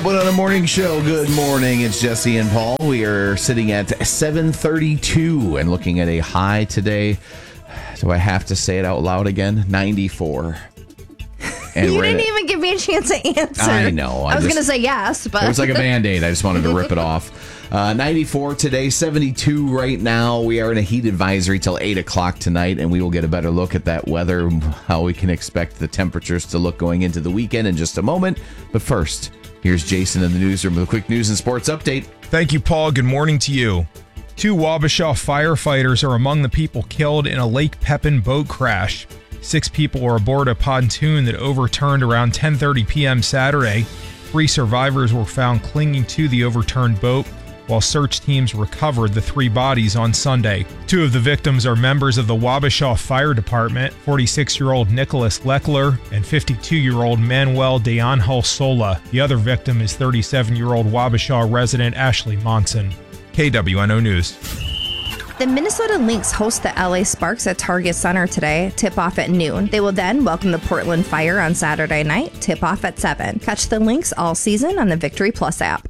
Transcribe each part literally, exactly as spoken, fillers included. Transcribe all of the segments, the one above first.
But on a morning show, good morning. It's Jesse and Paul. We are sitting at seven thirty-two and looking at a high today. Do I have to say it out loud again? ninety-four. And you didn't even give me a chance to answer. I know. I, I was just, going to say yes, but... It was like a Band-Aid. I just wanted to rip it off. Uh, ninety-four today, seventy-two right now. We are in a heat advisory till eight o'clock tonight, and we will get a better look at that weather, how we can expect the temperatures to look going into the weekend in just a moment. But first, here's Jason in the newsroom with a quick news and sports update. Thank you, Paul. Good morning to you. Two Wabasha firefighters are among the people killed in a Lake Pepin boat crash. Six people were aboard a pontoon that overturned around ten thirty p.m. Saturday. Three survivors were found clinging to the overturned boat, while search teams recovered the three bodies on Sunday. Two of the victims are members of the Wabasha Fire Department, forty-six-year-old Nicholas Leckler and fifty-two-year-old Manuel de Angel Sola. The other victim is thirty-seven-year-old Wabasha resident Ashley Monson. K W N O News. The Minnesota Lynx host the L A Sparks at Target Center today, tip-off at noon. They will then welcome the Portland Fire on Saturday night, tip-off at seven. Catch the Lynx all season on the Victory Plus app.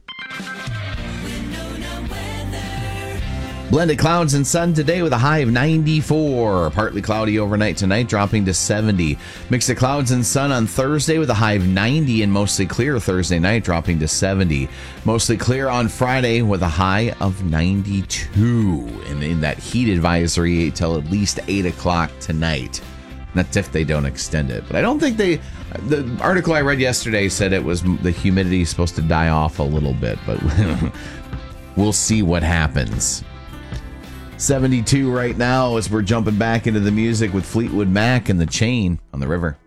Blended clouds and sun today with a high of ninety-four. Partly cloudy overnight tonight, dropping to seventy. Mix of clouds and sun on Thursday with a high of ninety and mostly clear Thursday night, dropping to seventy. Mostly clear on Friday with a high of ninety-two. And in that heat advisory till at least eight o'clock tonight. That's if they don't extend it. But I don't think they... The article I read yesterday said it was the humidity is supposed to die off a little bit. But we'll see what happens. seventy-two right now as we're jumping back into the music with Fleetwood Mac and The Chain on the river.